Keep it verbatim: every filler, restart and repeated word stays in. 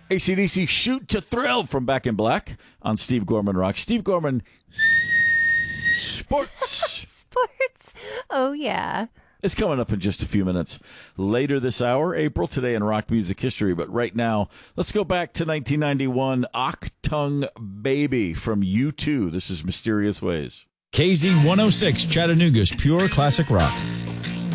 A C D C, Shoot to Thrill from Back in Black on Steve Gorman Rock. Steve Gorman, Sports. Sports. Oh, yeah. It's coming up in just a few minutes. Later this hour, April, today in rock music history. But right now, let's go back to nineteen ninety-one, Achtung Baby from U two. This is Mysterious Ways. K Z one oh six, Chattanooga's pure classic rock.